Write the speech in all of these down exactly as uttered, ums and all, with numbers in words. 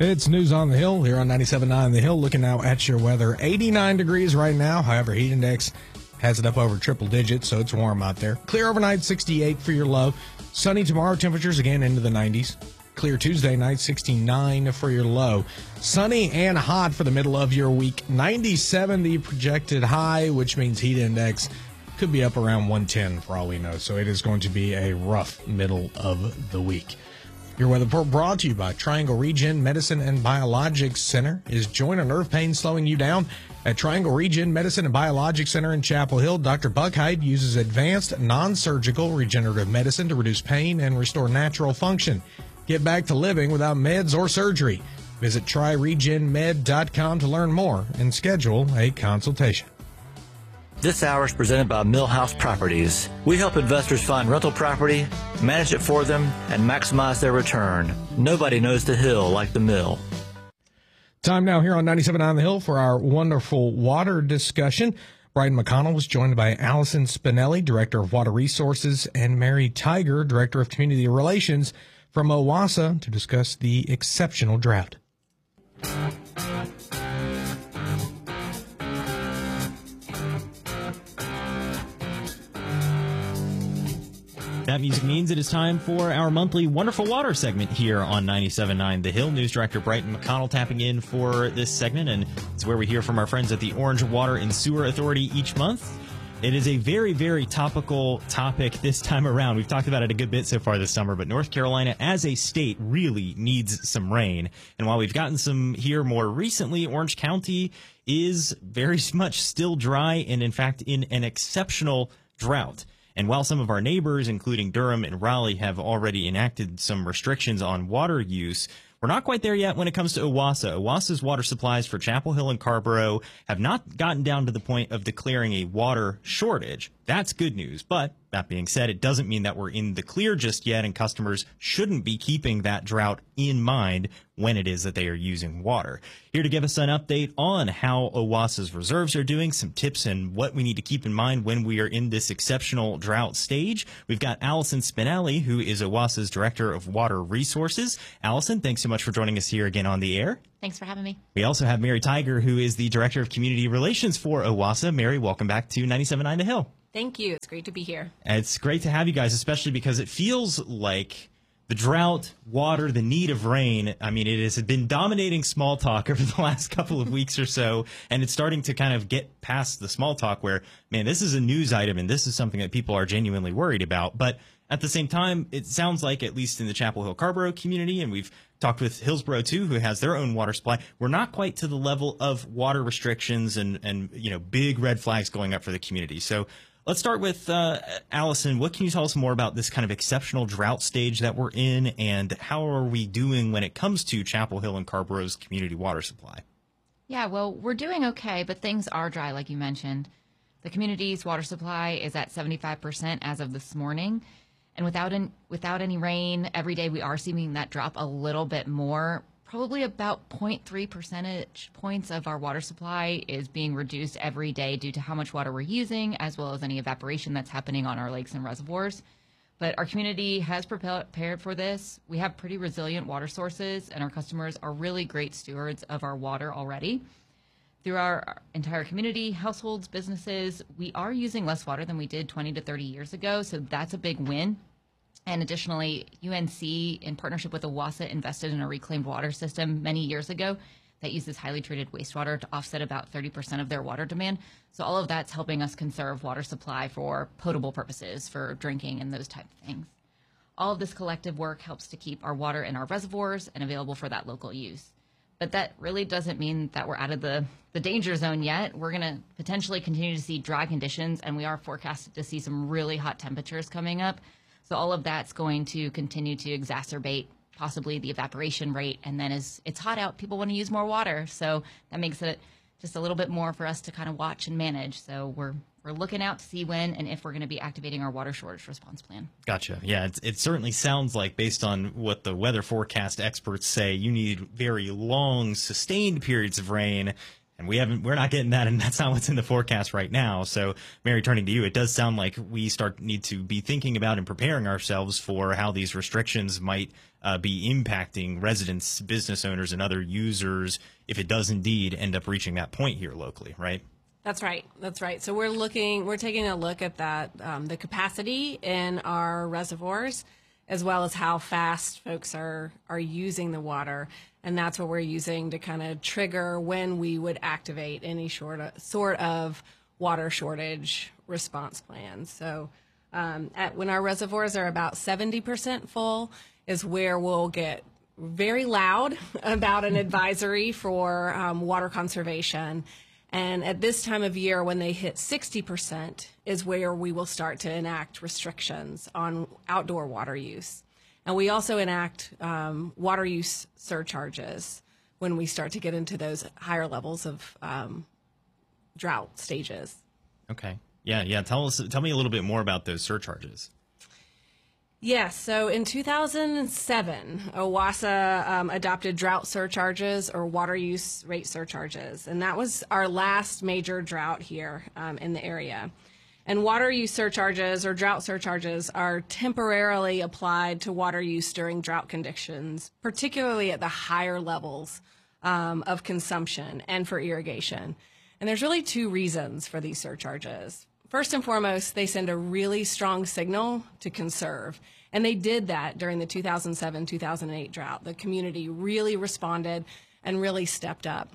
It's News on the Hill here on ninety-seven point nine The Hill. Looking now at your weather. eighty-nine degrees right now. However, heat index has it up over triple digits, so it's warm out there. Clear overnight, sixty-eight for your low. Sunny tomorrow, temperatures again into the nineties. Clear Tuesday night, sixty-nine for your low. Sunny and hot for the middle of your week. ninety-seven the projected high, which means heat index could be up around one ten for all we know. So it is going to be a rough middle of the week. Your weather report brought to you by Triangle Regen Medicine and Biologics Center. Is joint or nerve pain slowing you down? At Triangle Regen Medicine and Biologics Center in Chapel Hill, Doctor Buckheit uses advanced non-surgical regenerative medicine to reduce pain and restore natural function. Get back to living without meds or surgery. Visit try regen med dot com to learn more and schedule a consultation. This hour is presented by Millhouse Properties. We help investors find rental property, manage it for them, and maximize their return. Nobody knows the Hill like the Mill. Time now here on ninety-seven point nine The Hill for our wonderful water discussion. Brian McConnell was joined by Allison Spinelli, Director of Water Resources, and Mary Tiger, Director of Community Relations from OWASA, to discuss the exceptional drought. That music means it is time for our monthly Wonderful Water segment here on ninety-seven point nine The Hill. News Director Brighton McConnell tapping in for this segment, and it's where we hear from our friends at the Orange Water and Sewer Authority each month. It is a very, very topical topic this time around. We've talked about it a good bit so far this summer, but North Carolina as a state really needs some rain. And while we've gotten some here more recently, Orange County is very much still dry and, in fact, in an exceptional drought. And while some of our neighbors, including Durham and Raleigh, have already enacted some restrictions on water use, we're not quite there yet when it comes to OWASA. OWASA's water supplies for Chapel Hill and Carrboro have not gotten down to the point of declaring a water shortage. That's good news. But that being said, it doesn't mean that we're in the clear just yet, and customers shouldn't be keeping that drought in mind when it is that they are using water. Here to give us an update on how OWASA's reserves are doing, some tips and what we need to keep in mind when we are in this exceptional drought stage, we've got Allison Spinelli, who is OWASA's Director of Water Resources. Allison, thanks so much for joining us here again on the air. Thanks for having me. We also have Mary Tiger, who is the Director of Community Relations for OWASA. Mary, welcome back to ninety-seven point nine The Hill. Thank you. It's great to be here. It's great to have you guys, especially because it feels like the drought, water, the need of rain, I mean, it has been dominating small talk over the last couple of weeks or so, and it's starting to kind of get past the small talk where, man, this is a news item and this is something that people are genuinely worried about. But at the same time, it sounds like, at least in the Chapel Hill Carrboro community, and we've talked with Hillsborough too, who has their own water supply, we're not quite to the level of water restrictions and, and you know, big red flags going up for the community. So let's start with uh, Allison. What can you tell us more about this kind of exceptional drought stage that we're in, and how are we doing when it comes to Chapel Hill and Carrboro's community water supply? Yeah, well, we're doing okay, but things are dry, like you mentioned. The community's water supply is at seventy-five percent as of this morning. And without, an, without any rain, every day we are seeing that drop a little bit more. Probably about zero point three percentage points of our water supply is being reduced every day due to how much water we're using, as well as any evaporation that's happening on our lakes and reservoirs. But our community has prepared for this. We have pretty resilient water sources, and our customers are really great stewards of our water already. Through our entire community, households, businesses, we are using less water than we did twenty to thirty years ago, so that's a big win. And additionally, U N C, in partnership with OWASA, invested in a reclaimed water system many years ago that uses highly treated wastewater to offset about thirty percent of their water demand. So all of that's helping us conserve water supply for potable purposes, for drinking and those type of things. All of this collective work helps to keep our water in our reservoirs and available for that local use. But that really doesn't mean that we're out of the, the danger zone yet. We're going to potentially continue to see dry conditions, and we are forecasted to see some really hot temperatures coming up. So all of that's going to continue to exacerbate possibly the evaporation rate. And then as it's hot out, people want to use more water. So that makes it just a little bit more for us to kind of watch and manage. So we're we're looking out to see when and if we're going to be activating our water shortage response plan. Gotcha. Yeah, it, it certainly sounds like, based on what the weather forecast experts say, you need very long, sustained periods of rain And we haven't, we're not getting that, and that's not what's in the forecast right now. So, Mary, turning to you, it does sound like we start need to be thinking about and preparing ourselves for how these restrictions might uh, be impacting residents, business owners, and other users if it does indeed end up reaching that point here locally, right? That's right. That's right. So we're looking, we're taking a look at that, um, the capacity in our reservoirs, as well as how fast folks are are using the water. And that's what we're using to kind of trigger when we would activate any sort of, sort of water shortage response plan. So um, at, when our reservoirs are about seventy percent full is where we'll get very loud about an advisory for um, water conservation. And at this time of year, when they hit sixty percent, is where we will start to enact restrictions on outdoor water use. And we also enact um, water use surcharges when we start to get into those higher levels of um, drought stages. Okay. Yeah, yeah. Tell us, tell me a little bit more about those surcharges. Yes. So in two thousand seven, OWASA um, adopted drought surcharges or water use rate surcharges, and that was our last major drought here um, in the area. And water use surcharges or drought surcharges are temporarily applied to water use during drought conditions, particularly at the higher levels um, of consumption and for irrigation. And there's really two reasons for these surcharges. First and foremost, they send a really strong signal to conserve. And they did that during the two thousand seven two thousand eight drought. The community really responded and really stepped up.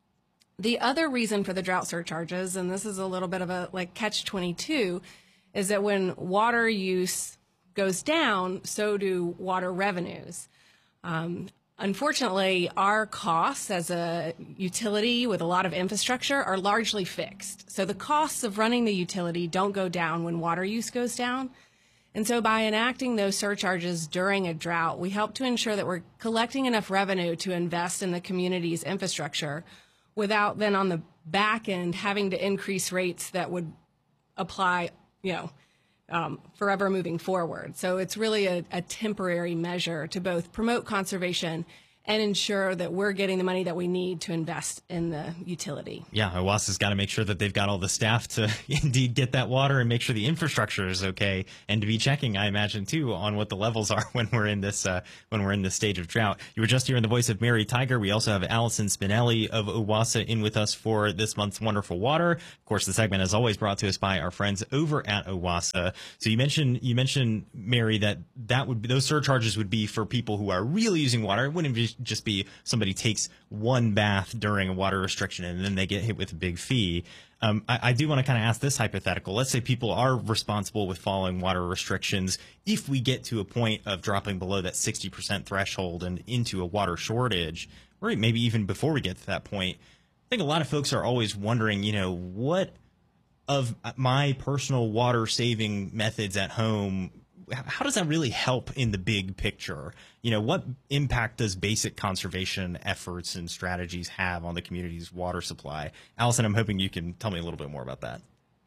The other reason for the drought surcharges, and this is a little bit of a like catch twenty-two, is that when water use goes down, so do water revenues. Um, unfortunately, our costs as a utility with a lot of infrastructure are largely fixed. So the costs of running the utility don't go down when water use goes down. And so by enacting those surcharges during a drought, we help to ensure that we're collecting enough revenue to invest in the community's infrastructure without then on the back end having to increase rates that would apply, you know, um, forever moving forward. So it's really a, a temporary measure to both promote conservation and ensure that we're getting the money that we need to invest in the utility. Yeah, OWASA's got to make sure that they've got all the staff to indeed get that water and make sure the infrastructure is okay, and to be checking, I imagine, too, on what the levels are when we're in this uh, when we're in this stage of drought. You were just hearing the voice of Mary Tiger. We also have Allison Spinelli of OWASA in with us for this month's Wonderful Water. Of course, the segment is always brought to us by our friends over at OWASA. So you mentioned you mentioned Mary that that would be, those surcharges would be for people who are really using water. It wouldn't be just be somebody takes one bath during a water restriction and then they get hit with a big fee. Um, I, I do want to kind of ask this hypothetical. Let's say people are responsible with following water restrictions. If we get to a point of dropping below that sixty percent threshold and into a water shortage, or maybe even before we get to that point, I think a lot of folks are always wondering, you know, what of my personal water saving methods at home, how does that really help in the big picture? You know, what impact does basic conservation efforts and strategies have on the community's water supply? Allison, I'm hoping you can tell me a little bit more about that.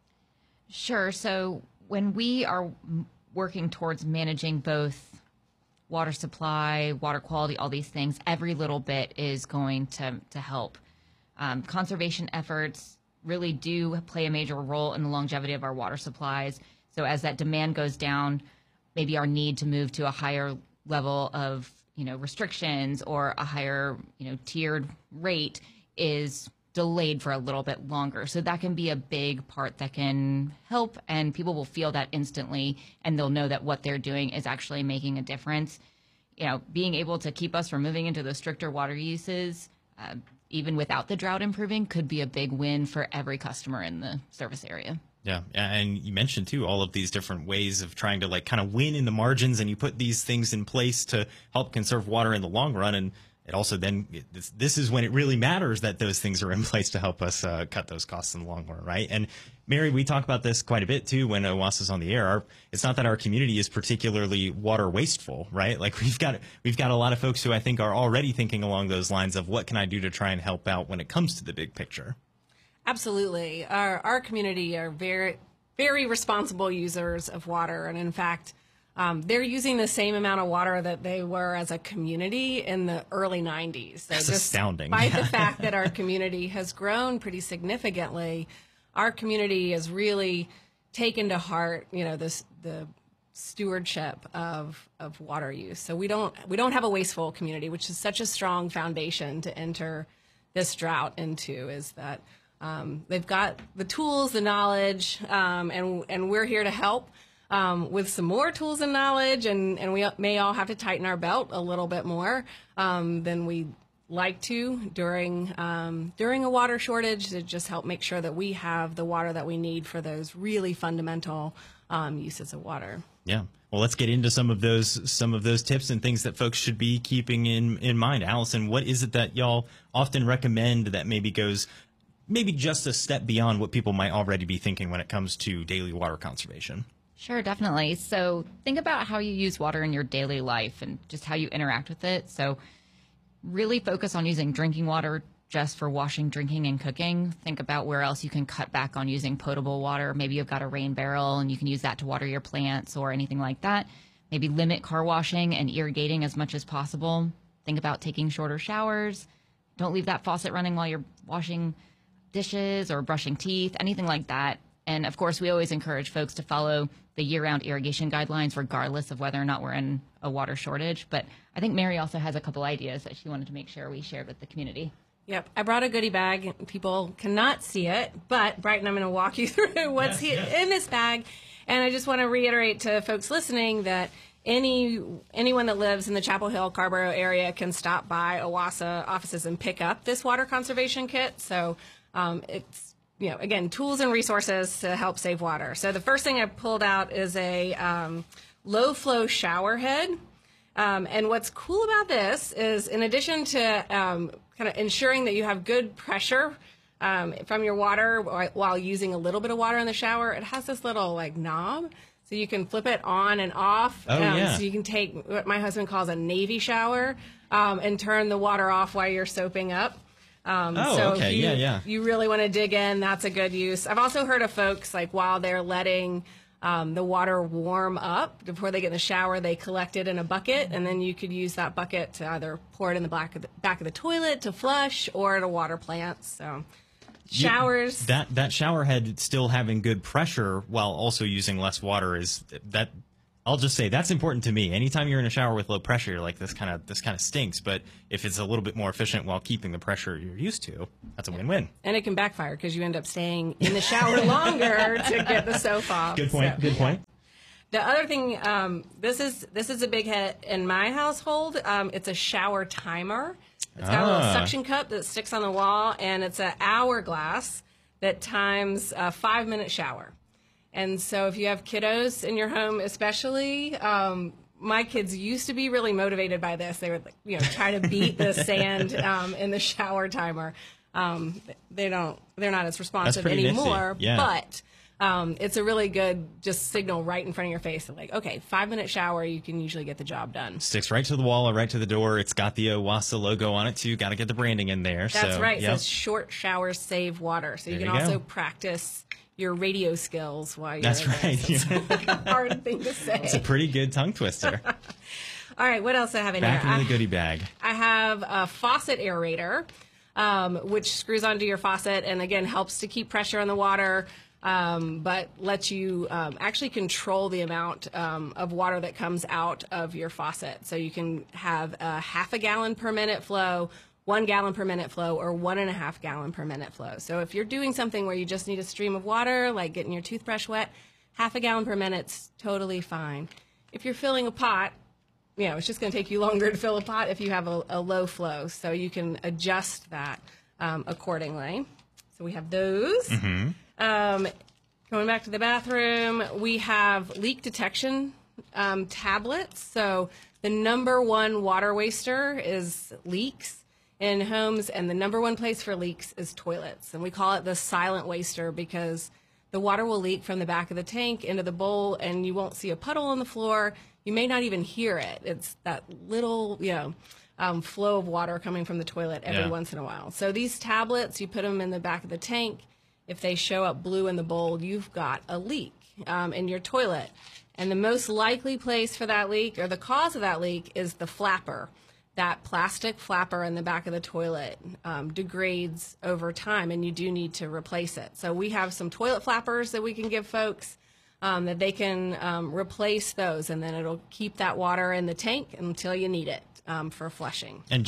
Sure. So when we are working towards managing both water supply, water quality, all these things, every little bit is going to, to help. Um, conservation efforts really do play a major role in the longevity of our water supplies. So as that demand goes down, maybe our need to move to a higher level of, you know, restrictions or a higher, you know, tiered rate is delayed for a little bit longer. So that can be a big part that can help, and people will feel that instantly, and they'll know that what they're doing is actually making a difference. You know, being able to keep us from moving into those stricter water uses, uh, even without the drought improving, could be a big win for every customer in the service area. Yeah, and you mentioned, too, all of these different ways of trying to, like, kind of win in the margins, and you put these things in place to help conserve water in the long run, and it also then, it, this, this is when it really matters that those things are in place to help us uh, cut those costs in the long run, right? And, Mary, we talk about this quite a bit, too, when OWASA's on the air. Our, it's not that our community is particularly water wasteful, right? Like, we've got we've got a lot of folks who I think are already thinking along those lines of what can I do to try and help out when it comes to the big picture. Absolutely. Our, our community are very, very responsible users of water. And in fact, Um, they're using the same amount of water that they were as a community in the early nineties. So That's astounding. Despite the fact that our community has grown pretty significantly, our community has really taken to heart, you know, this the stewardship of of water use. So we don't we don't have a wasteful community, which is such a strong foundation to enter this drought into. Is that um, they've got the tools, the knowledge, um, and and we're here to help. Um, with some more tools and knowledge, and, and we may all have to tighten our belt a little bit more um, than we like to during um, during a water shortage, to just help make sure that we have the water that we need for those really fundamental um, uses of water. Yeah. Well, let's get into some of those some of those tips and things that folks should be keeping in, in mind. Allison, what is it that y'all often recommend that maybe goes maybe just a step beyond what people might already be thinking when it comes to daily water conservation? Sure, definitely. So think about how you use water in your daily life and just how you interact with it. So really focus on using drinking water just for washing, drinking, and cooking. Think about where else you can cut back on using potable water. Maybe you've got a rain barrel and you can use that to water your plants or anything like that. Maybe limit car washing and irrigating as much as possible. Think about taking shorter showers. Don't leave that faucet running while you're washing dishes or brushing teeth, anything like that. And of course, we always encourage folks to follow the year-round irrigation guidelines, regardless of whether or not we're in a water shortage. But I think Mary also has a couple ideas that she wanted to make sure we shared with the community. Yep, I brought a goodie bag. People cannot see it, but Brighton, I'm going to walk you through what's Yes, he- yes. in this bag. And I just want to reiterate to folks listening that any anyone that lives in the Chapel Hill, Carborough area can stop by OWASA offices and pick up this water conservation kit. So um, it's you know, again, tools and resources to help save water. So the first thing I pulled out is a um, low-flow shower head. Um, and what's cool about this is, in addition to um, kind of ensuring that you have good pressure um, from your water while using a little bit of water in the shower, it has this little like knob. So you can flip it on and off. Oh, um, yeah. So you can take what my husband calls a Navy shower um, and turn the water off while you're soaping up. Um, Oh, so okay. if you, Yeah, yeah. you really want to dig in, that's a good use. I've also heard of folks, like, while they're letting um, the water warm up before they get in the shower, they collect it in a bucket, and then you could use that bucket to either pour it in the back of the, back of the toilet to flush or to water plants. So showers. That that shower head still having good pressure while also using less water is that. I'll just say that's important to me. Anytime you're in a shower with low pressure, you're like, this kind of this kind of stinks. But if it's a little bit more efficient while keeping the pressure you're used to, that's a win-win. And it can backfire because you end up staying in the shower longer to get the soap off. Good point. So- Good point. The other thing, um, this is this is a big hit in my household. Um, it's a shower timer. It's got a little Ah. suction cup that sticks on the wall, and it's an hourglass that times a five-minute shower. And so if you have kiddos in your home especially, um, my kids used to be really motivated by this. They would, you know, try to beat the sand um, in the shower timer. Um, they don't, they're not as responsive pretty nifty. anymore, Yeah. but um, it's a really good just signal right in front of your face of like, okay, five minute shower, you can usually get the job done. Sticks right to the wall or right to the door. It's got the OWASA logo on it too. Got to get the branding in there. That's so, right. It Yep. says short showers save water. So you There can you also go. practice your radio skills while you're That's in there. right. So it's like a hard thing to say. It's a pretty good tongue twister. All right, what else do I have in Back here? into the I- goodie bag. I have a faucet aerator, um, which screws onto your faucet and, again, helps to keep pressure on the water, um, but lets you um, actually control the amount um, of water that comes out of your faucet. So you can have a half a gallon per minute flow, one gallon per minute flow, or one and a half gallon per minute flow. So if you're doing something where you just need a stream of water, like getting your toothbrush wet, half a gallon per minute's totally fine. If you're filling a pot, you know, it's just going to take you longer to fill a pot if you have a, a low flow. So you can adjust that um, accordingly. So we have those. Um, going back to the bathroom, we have leak detection um, tablets. So the number one water waster is leaks in homes, and the number one place for leaks is toilets. And we call it the silent waster because the water will leak from the back of the tank into the bowl, and you won't see a puddle on the floor. You may not even hear it. It's that little, you know, um, flow of water coming from the toilet every Yeah. once in a while. So these tablets, you put them in the back of the tank. If they show up blue in the bowl, you've got a leak um, in your toilet. And the most likely place for that leak, or the cause of that leak, is the flapper. That plastic flapper in the back of the toilet um, degrades over time, and you do need to replace it. So we have some toilet flappers that we can give folks um, that they can um, replace those, and then it'll keep that water in the tank until you need it um, for flushing. And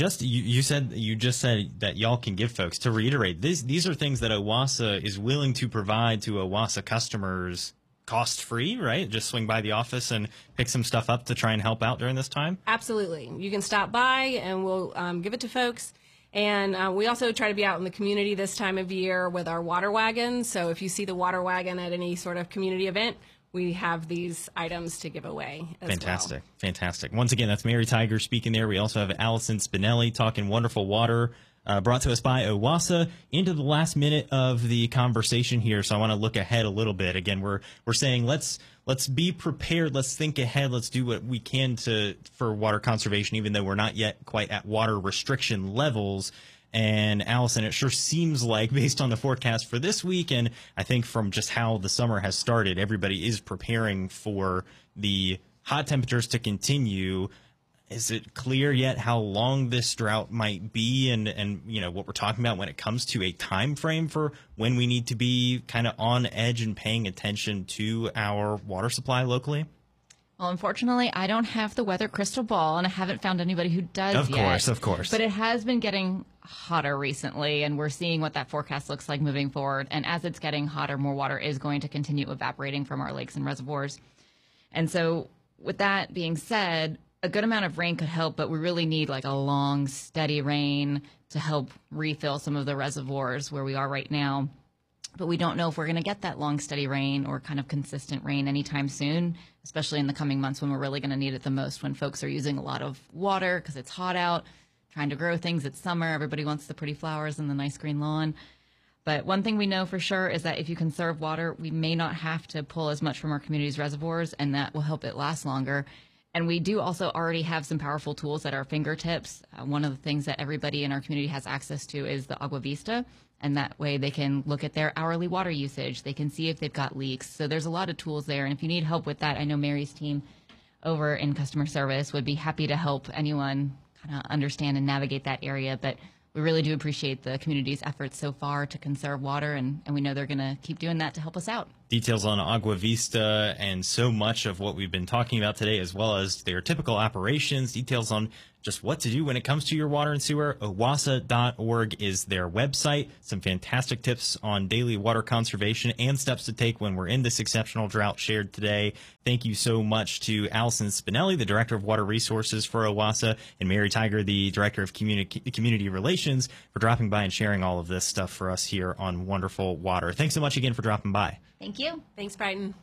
Absolutely. You can stop by and we'll um, give it to folks. And uh, we also try to be out in the community this time of year with our water wagon. So if you see the water wagon at any sort of community event, we have these items to give away as Fantastic. well. Fantastic. Once again, that's Mary Tiger speaking there. We also have Allison Spinelli talking wonderful water. Uh, brought to us by OWASA. Into the last minute of the conversation here, so I want to look ahead a little bit. Again, we're we're saying let's let's be prepared. Let's think ahead. Let's do what we can to for water conservation, even though we're not yet quite at water restriction levels. And Allison, it sure seems like, based on the forecast for this week, and I think from just how the summer has started, everybody is preparing for the hot temperatures to continue. Is it clear yet how long this drought might be, and, and you know what we're talking about when it comes to a time frame for when we need to be kind of on edge and paying attention to our water supply locally? Well, unfortunately, I don't have the weather crystal ball, and I haven't found anybody who does Of yet. course, of course. But it has been getting hotter recently, and we're seeing what that forecast looks like moving forward. And as it's getting hotter, more water is going to continue evaporating from our lakes and reservoirs. And so with that being said, a good amount of rain could help, but we really need like a long, steady rain to help refill some of the reservoirs where we are right now. But we don't know if we're going to get that long, steady rain or kind of consistent rain anytime soon, especially in the coming months when we're really going to need it the most, when folks are using a lot of water because it's hot out, trying to grow things. It's summer. Everybody wants the pretty flowers and the nice green lawn. But one thing we know for sure is that if you conserve water, we may not have to pull as much from our community's reservoirs, and that will help it last longer. And we do also already have some powerful tools at our fingertips. Uh, one of the things that everybody in our community has access to is the Agua Vista, and that way they can look at their hourly water usage. They can see if they've got leaks. So there's a lot of tools there, and if you need help with that, I know Mary's team over in customer service would be happy to help anyone kind of understand and navigate that area. But we really do appreciate the community's efforts so far to conserve water, and, and we know they're going to keep doing that to help us out. Details on Agua Vista and so much of what we've been talking about today, as well as their typical operations, details on just what to do when it comes to your water and sewer. owasa dot org is their website. Some fantastic tips on daily water conservation and steps to take when we're in this exceptional drought shared today. Thank you so much to Allison Spinelli, the Director of Water Resources for OWASA, and Mary Tiger, the Director of Community, Community Relations, for dropping by and sharing all of this stuff for us here on Wonderful Water. Thanks so much again for dropping by. Thank you. Thanks, Brighton.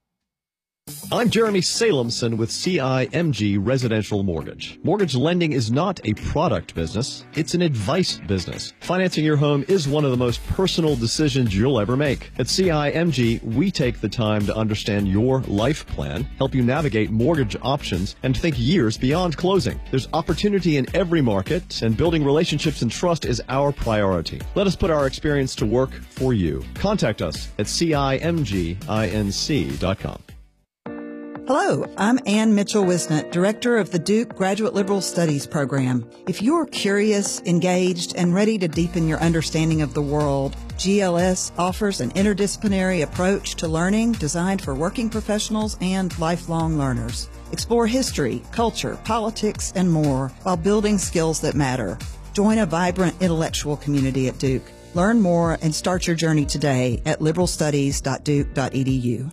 I'm Jeremy Salemson with C I M G Residential Mortgage. Mortgage lending is not a product business, it's an advice business. Financing your home is one of the most personal decisions you'll ever make. At C I M G, we take the time to understand your life plan, help you navigate mortgage options, and think years beyond closing. There's opportunity in every market, and building relationships and trust is our priority. Let us put our experience to work for you. Contact us at C I M G inc dot com. Hello, I'm Ann Mitchell-Wisnett, Director of the Duke Graduate Liberal Studies Program. If you're curious, engaged, and ready to deepen your understanding of the world, G L S offers an interdisciplinary approach to learning designed for working professionals and lifelong learners. Explore history, culture, politics, and more while building skills that matter. Join a vibrant intellectual community at Duke. Learn more and start your journey today at liberal studies dot duke dot e d u.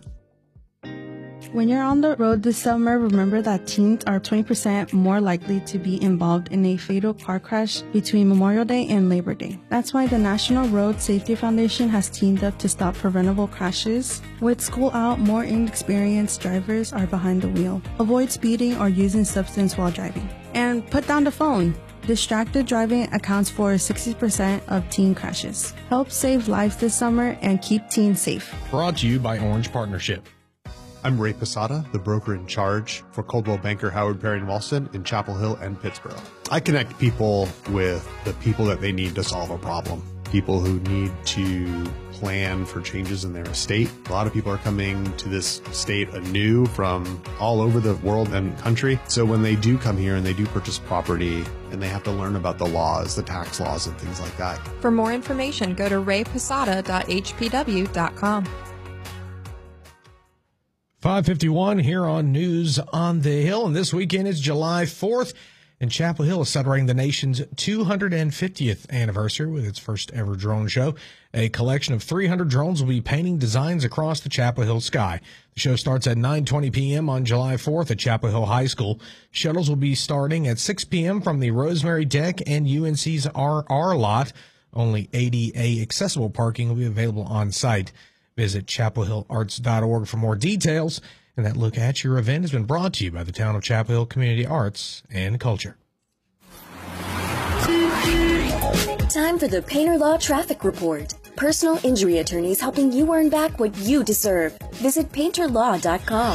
When you're on the road this summer, remember that teens are twenty percent more likely to be involved in a fatal car crash between Memorial Day and Labor Day. That's why the National Road Safety Foundation has teamed up to stop preventable crashes. With school out, more inexperienced drivers are behind the wheel. Avoid speeding or using substance while driving. And put down the phone. Distracted driving accounts for sixty percent of teen crashes. Help save lives this summer and keep teens safe. Brought to you by Orange Partnership. I'm Ray Posada, the broker in charge for Coldwell Banker Howard Perry and Walston in Chapel Hill and Pittsburgh. I connect people with the people that they need to solve a problem. People who need to plan for changes in their estate. A lot of people are coming to this state anew from all over the world and country. So when they do come here and they do purchase property and they have to learn about the laws, the tax laws and things like that. For more information, go to ray posada dot h p w dot com. five fifty-one here on News on the Hill, and this weekend is July fourth, and Chapel Hill is celebrating the nation's two hundred fiftieth anniversary with its first ever drone show. A collection of three hundred drones will be painting designs across the Chapel Hill sky. The show starts at nine twenty p.m. on July fourth at Chapel Hill High School. Shuttles will be starting at six p.m. from the Rosemary Deck and U N C's R R lot. Only A D A accessible parking will be available on site. Visit chapel hill arts dot org for more details. And that look at your event has been brought to you by the Town of Chapel Hill Community Arts and Culture. Time for the Painter Law Traffic Report. Personal injury attorneys helping you earn back what you deserve. Visit painter law dot com.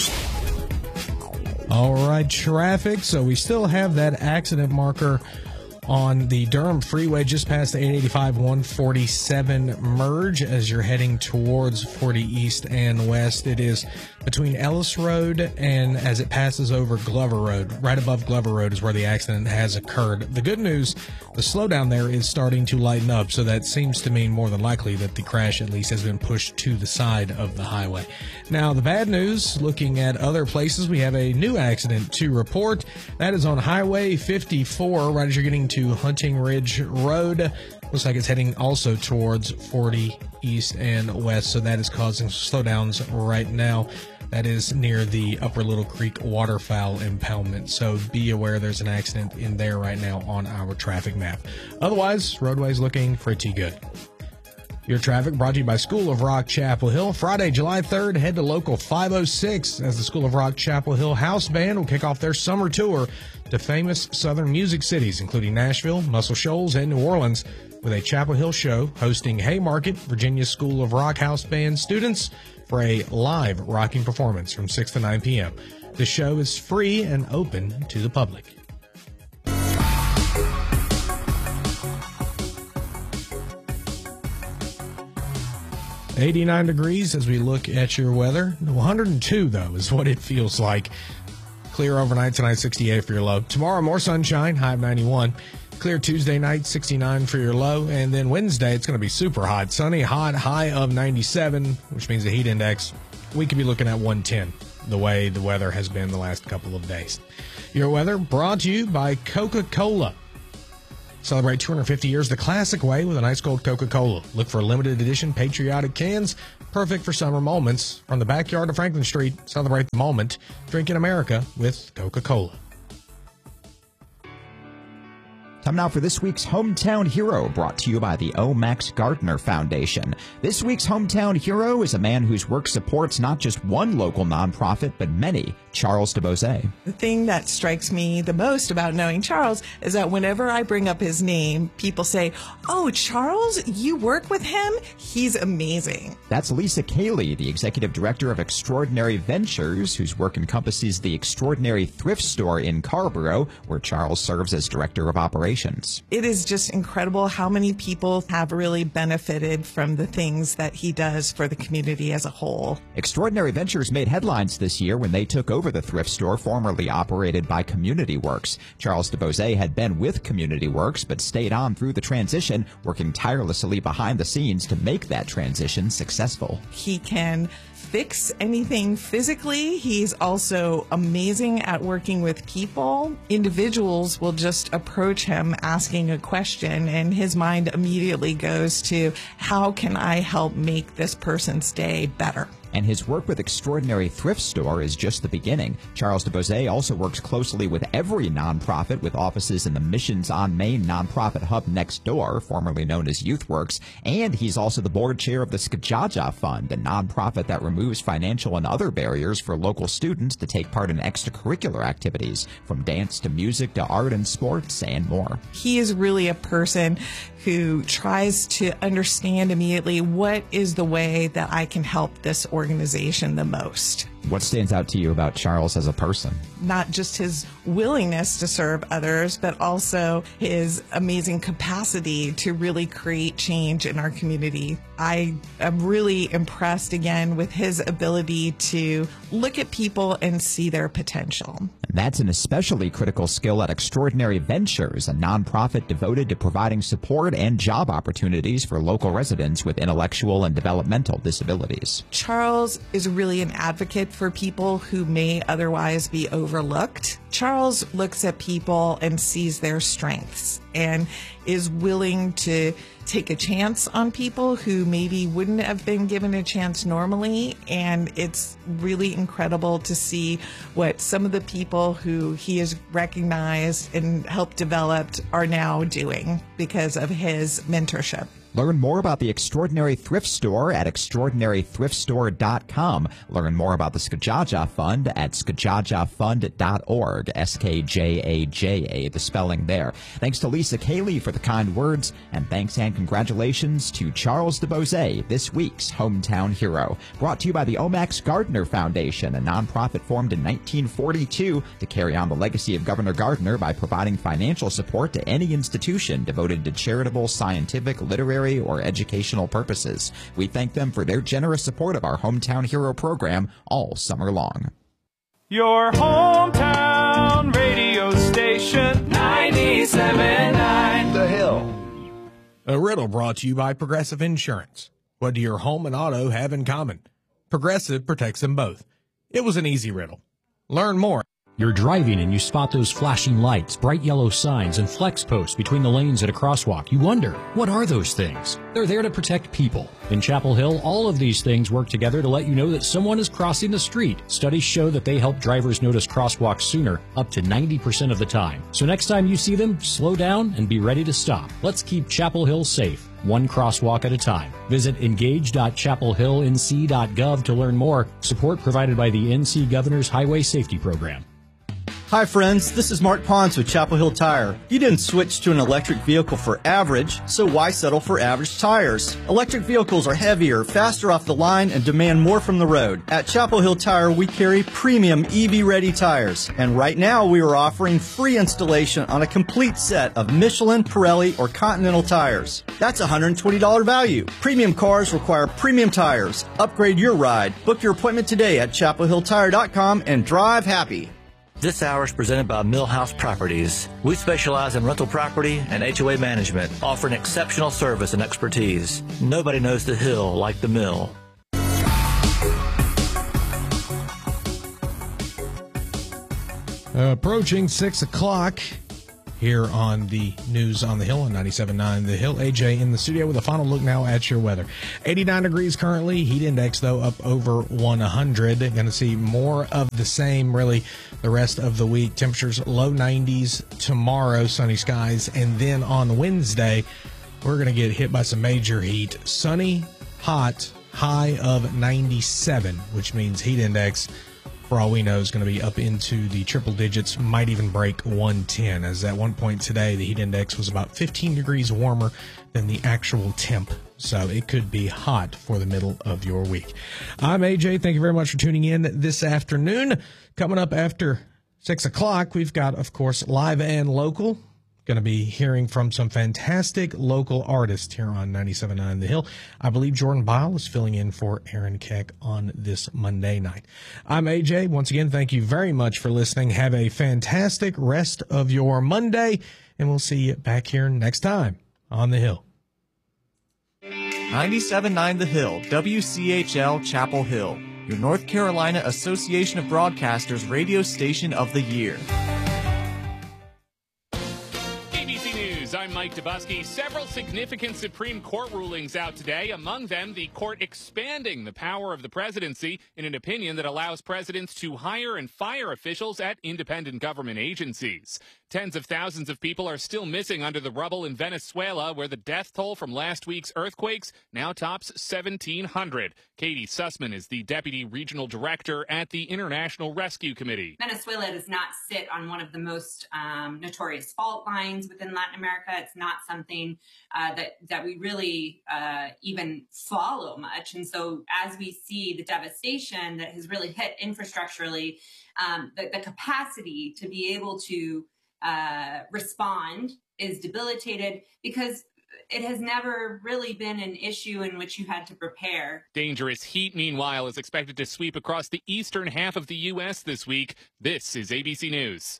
All right, traffic. So we still have that accident marker on the Durham Freeway just past the eight eighty-five one forty-seven merge as you're heading towards forty East and West. It is between Ellis Road and as it passes over Glover Road. Right above Glover Road is where the accident has occurred. The good news, the slowdown there is starting to lighten up, so that seems to mean more than likely that the crash at least has been pushed to the side of the highway. Now, the bad news, looking at other places, we have a new accident to report. That is on Highway fifty-four, right as you're getting to Hunting Ridge Road. Looks like it's heading also towards forty East and West, so that is causing slowdowns right now. That is near the Upper Little Creek waterfowl impoundment, so be aware there's an accident in there right now on our traffic map. Otherwise, roadway's looking pretty good. Your traffic brought to you by School of Rock Chapel Hill. Friday, July third, head to Local five oh six as the School of Rock Chapel Hill House Band will kick off their summer tour to famous Southern music cities, including Nashville, Muscle Shoals, and New Orleans, with a Chapel Hill show hosting Haymarket, Virginia School of Rock House Band students for a live rocking performance from six to nine p.m. The show is free and open to the public. eighty-nine degrees as we look at your weather. one hundred two, though, is what it feels like. Clear overnight tonight, sixty-eight for your low. Tomorrow, more sunshine, high of ninety-one. Clear Tuesday night, sixty-nine for your low. And then Wednesday, it's going to be super hot. Sunny, hot, high of ninety-seven, which means the heat index, we could be looking at one ten, the way the weather has been the last couple of days. Your weather brought to you by Coca-Cola. Celebrate two hundred fifty years the classic way with an ice cold Coca-Cola. Look for limited edition patriotic cans, perfect for summer moments. From the backyard of Franklin Street, celebrate the moment. Drink in America with Coca-Cola. Time now for this week's Hometown Hero, brought to you by the O. Max Gardner Foundation. This week's Hometown Hero is a man whose work supports not just one local nonprofit, but many. Charles DeBose. The thing that strikes me the most about knowing Charles is that whenever I bring up his name, people say, "Oh, Charles, you work with him? He's amazing." That's Lisa Cayley, the executive director of Extraordinary Ventures, whose work encompasses the Extraordinary Thrift Store in Carrboro, where Charles serves as director of operations. It is just incredible how many people have really benefited from the things that he does for the community as a whole. Extraordinary Ventures made headlines this year when they took over the thrift store formerly operated by Community Works. Charles DeBose had been with Community Works but stayed on through the transition, working tirelessly behind the scenes to make that transition successful. He can fix anything physically. He's also amazing at working with people. Individuals will just approach him asking a question, and his mind immediately goes to, how can I help make this person's day better? And his work with Extraordinary Thrift Store is just the beginning. Charles DeBose also works closely with every nonprofit with offices in the Missions on Main nonprofit hub next door, formerly known as YouthWorks, and he's also the board chair of the Skajaja Fund, a nonprofit that removes financial and other barriers for local students to take part in extracurricular activities, from dance to music to art and sports and more. He is really a person who tries to understand immediately what is the way that I can help this organization the most. What stands out to you about Charles as a person? Not just his willingness to serve others, but also his amazing capacity to really create change in our community. I am really impressed again with his ability to look at people and see their potential. And that's an especially critical skill at Extraordinary Ventures, a nonprofit devoted to providing support and job opportunities for local residents with intellectual and developmental disabilities. Charles is really an advocate for people who may otherwise be overlooked. Charles looks at people and sees their strengths and is willing to take a chance on people who maybe wouldn't have been given a chance normally. And it's really incredible to see what some of the people who he has recognized and helped develop are now doing because of his mentorship. Learn more about the Extraordinary Thrift Store at extraordinary thrift store dot com. Learn more about the Skajaja Fund at skajaja fund dot org. S K J A J A, the spelling there. Thanks to Lisa Cayley for the kind words, and thanks and congratulations to Charles DeBose, this week's Hometown Hero. Brought to you by the Omax Gardner Foundation, a nonprofit formed in nineteen forty-two to carry on the legacy of Governor Gardner by providing financial support to any institution devoted to charitable, scientific, literary, or educational purposes. We thank them for their generous support of our Hometown Hero program all summer long. Your hometown radio station, ninety-seven point nine The Hill. A riddle brought to you by Progressive Insurance. What do your home and auto have in common? Progressive protects them both. It was an easy riddle. Learn more. You're driving and you spot those flashing lights, bright yellow signs, and flex posts between the lanes at a crosswalk. You wonder, what are those things? They're there to protect people. In Chapel Hill, all of these things work together to let you know that someone is crossing the street. Studies show that they help drivers notice crosswalks sooner, up to ninety percent of the time. So next time you see them, slow down and be ready to stop. Let's keep Chapel Hill safe, one crosswalk at a time. Visit engage dot chapel hill n c dot gov to learn more. Support provided by the N C Governor's Highway Safety Program. Hi friends, this is Mark Pons with Chapel Hill Tire. You didn't switch to an electric vehicle for average, so why settle for average tires? Electric vehicles are heavier, faster off the line, and demand more from the road. At Chapel Hill Tire, we carry premium E V-ready tires. And right now, we are offering free installation on a complete set of Michelin, Pirelli, or Continental tires. That's a one hundred twenty dollars value. Premium cars require premium tires. Upgrade your ride. Book your appointment today at chapel hill tire dot com and drive happy. This hour is presented by Millhouse Properties. We specialize in rental property and H O A management, offering exceptional service and expertise. Nobody knows the Hill like the Mill. Approaching six o'clock here on the News on the Hill on ninety-seven point nine The Hill. A J in the studio with a final look now at your weather. eighty-nine degrees currently. Heat index, though, up over one hundred. Going to see more of the same, really, the rest of the week. Temperatures low nineties tomorrow, sunny skies. And then on Wednesday, we're going to get hit by some major heat. Sunny, hot, high of ninety-seven, which means heat index, for all we know, is going to be up into the triple digits, might even break one ten, as at one point today, the heat index was about fifteen degrees warmer than the actual temp. So it could be hot for the middle of your week. I'm A J. Thank you very much for tuning in this afternoon. Coming up after six o'clock, we've got, of course, live and local. Going to be hearing from some fantastic local artists here on ninety-seven point nine The Hill. I believe Jordan Bile is filling in for Aaron Keck on this Monday night. I'm A J. Once again, thank you very much for listening. Have a fantastic rest of your Monday, and we'll see you back here next time on The Hill. ninety-seven point nine The Hill, W C H L Chapel Hill, your North Carolina Association of Broadcasters radio station of the year. I'm Mike Dubusky. Several significant Supreme Court rulings out today. Among them, the court expanding the power of the presidency in an opinion that allows presidents to hire and fire officials at independent government agencies. Tens of thousands of people are still missing under the rubble in Venezuela, where the death toll from last week's earthquakes now tops seventeen hundred. Katie Sussman is the Deputy Regional Director at the International Rescue Committee. Venezuela does not sit on one of the most um, notorious fault lines within Latin America. America. It's not something uh, that, that we really uh, even follow much. And so as we see the devastation that has really hit infrastructurally, um, the, the capacity to be able to uh, respond is debilitated because it has never really been an issue in which you had to prepare. Dangerous heat, meanwhile, is expected to sweep across the eastern half of the U S this week. This is A B C News.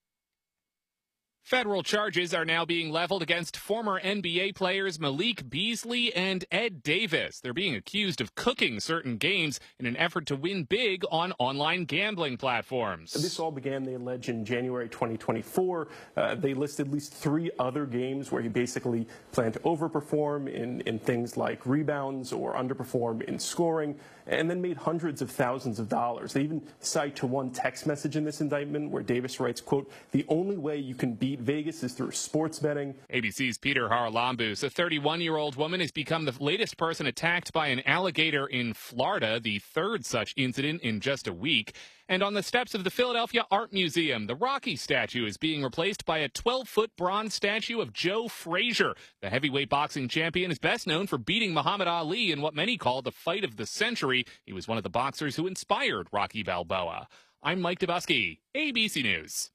Federal charges are now being leveled against former N B A players Malik Beasley and Ed Davis. They're being accused of cooking certain games in an effort to win big on online gambling platforms. This all began, they allege, in January twenty twenty-four. Uh, they listed at least three other games where he basically planned to overperform in, in things like rebounds or underperform in scoring, and then made hundreds of thousands of dollars. They even cite to one text message in this indictment where Davis writes, quote, "The only way you can beat Vegas is through sports betting." A B C's Peter Haralambous. A thirty-one-year-old woman has become the latest person attacked by an alligator in Florida, the third such incident in just a week. And on the steps of the Philadelphia Art Museum, the Rocky statue is being replaced by a twelve-foot bronze statue of Joe Frazier. The heavyweight boxing champion is best known for beating Muhammad Ali in what many call the fight of the century. He was one of the boxers who inspired Rocky Balboa. I'm Mike Dubusky, A B C News.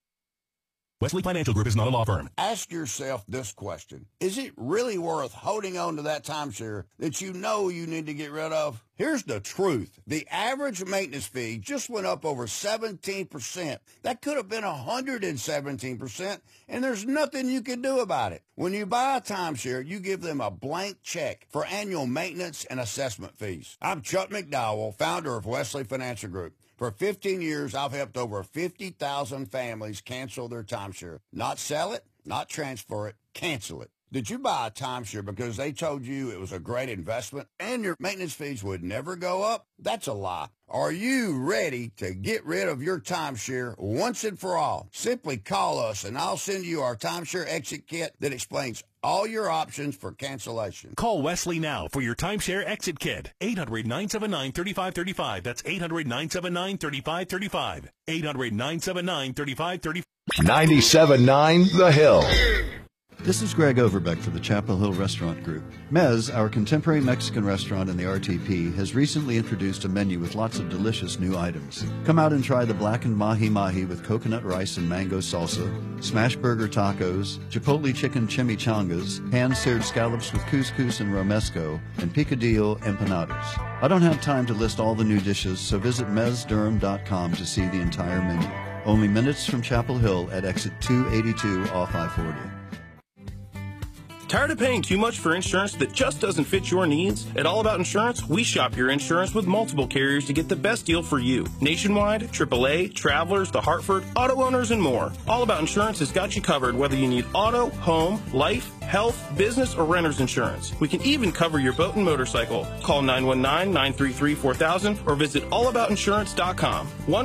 Wesley Financial Group is not a law firm. Ask yourself this question. Is it really worth holding on to that timeshare that you know you need to get rid of? Here's the truth. The average maintenance fee just went up over seventeen percent. That could have been one hundred seventeen percent, and there's nothing you can do about it. When you buy a timeshare, you give them a blank check for annual maintenance and assessment fees. I'm Chuck McDowell, founder of Wesley Financial Group. For fifteen years, I've helped over fifty thousand families cancel their timeshare. Not sell it, not transfer it, cancel it. Did you buy a timeshare because they told you it was a great investment and your maintenance fees would never go up? That's a lie. Are you ready to get rid of your timeshare once and for all? Simply call us and I'll send you our timeshare exit kit that explains all your options for cancellation. Call Wesley now for your timeshare exit kit. eight hundred, nine seven nine, three five three five. That's eight hundred, nine seven nine, three five three five. eight hundred, nine seven nine, three five three five. ninety-seven point nine The Hill. This is Greg Overbeck for the Chapel Hill Restaurant Group. Mez, our contemporary Mexican restaurant in the R T P, has recently introduced a menu with lots of delicious new items. Come out and try the blackened mahi-mahi with coconut rice and mango salsa, smash burger tacos, chipotle chicken chimichangas, hand-seared scallops with couscous and romesco, and picadillo empanadas. I don't have time to list all the new dishes, so visit mez durham dot com to see the entire menu. Only minutes from Chapel Hill at exit two eighty-two off I forty. Tired of paying too much for insurance that just doesn't fit your needs? At All About Insurance, we shop your insurance with multiple carriers to get the best deal for you. Nationwide, triple A, Travelers, The Hartford, auto owners, and more. All About Insurance has got you covered whether you need auto, home, life, health, business, or renter's insurance. We can even cover your boat and motorcycle. Call nine one nine, nine three three, four thousand or visit all about insurance dot com. One